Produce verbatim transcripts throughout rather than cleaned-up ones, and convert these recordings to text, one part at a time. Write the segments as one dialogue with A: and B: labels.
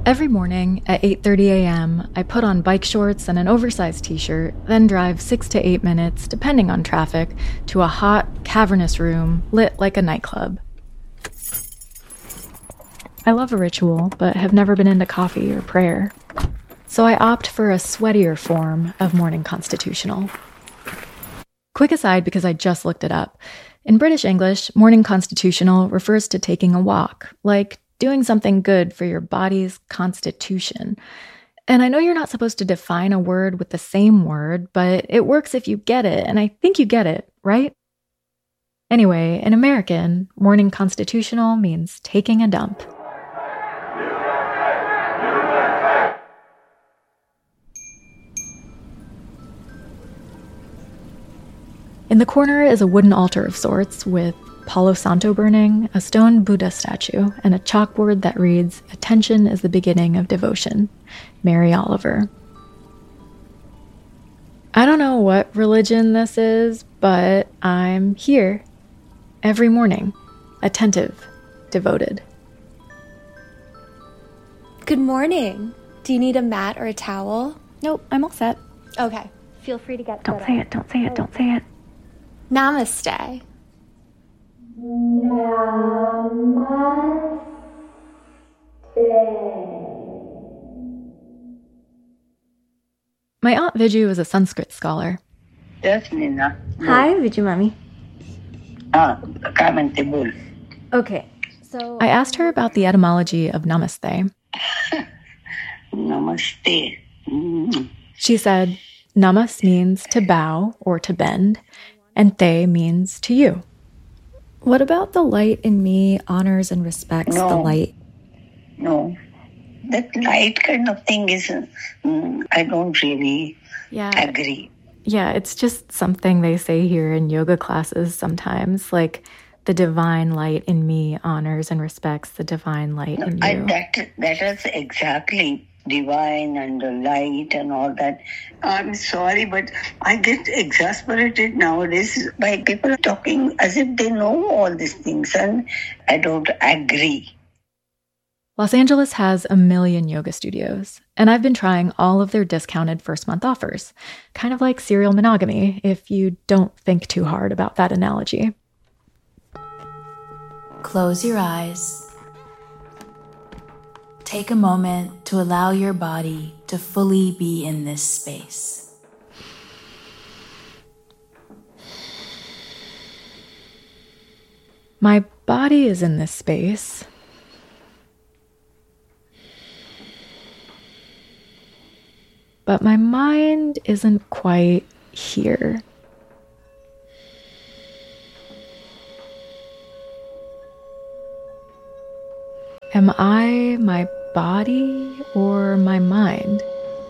A: Every morning at eight thirty a.m., I put on bike shorts and an oversized t-shirt, then drive six to eight minutes, depending on traffic, to a hot, cavernous room lit like a nightclub. I love a ritual, but have never been into coffee or prayer. So I opt for a sweatier form of morning constitutional. Quick aside, because I just looked it up. In British English, morning constitutional refers to taking a walk, like doing something good for your body's constitution. And I know you're not supposed to define a word with the same word, but it works if you get it, and I think you get it, right? Anyway, in American, morning constitutional means taking a dump. In the corner is a wooden altar of sorts with Palo Santo burning, a stone Buddha statue, and a chalkboard that reads, "Attention is the beginning of devotion. Mary Oliver." I don't know what religion this is, but I'm here every morning, attentive, devoted.
B: Good morning. Do you need a mat or a towel?
A: Nope, I'm all set.
B: Okay. Feel free to get
A: Don't say it, don't say it, don't say it.
B: Namaste.
C: Namaste.
A: My Aunt Viju is a Sanskrit scholar.
D: Yes, Nina.
C: Hi, Viju Mami.
D: Ah, comment bol.
C: Okay, so
A: I asked her about the etymology of namaste.
D: Namaste. Mm.
A: She said, namas means to bow or to bend, and te means to you.
C: what about the light in me honors and respects
D: No.
C: the light?
D: No. That light kind of thing is, mm, I don't really
A: Yeah.
D: agree.
A: Yeah, it's just something they say here in yoga classes sometimes, like the divine light in me honors and respects the divine light in
D: I,
A: you.
D: that, that is exactly divine and the light and all that. I'm sorry, but I get exasperated nowadays by people talking as if they know all these things, and I don't agree.
A: Los Angeles has a million yoga studios, and I've been trying all of their discounted first month offers, kind of like serial monogamy, if you don't think too hard about that analogy.
E: Close your eyes. Take a moment to allow your body to fully be in this space.
A: My body is in this space. But my mind isn't quite here. Am I my body or my mind?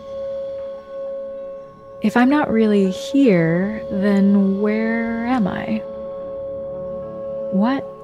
A: If I'm not really here, then where am I? What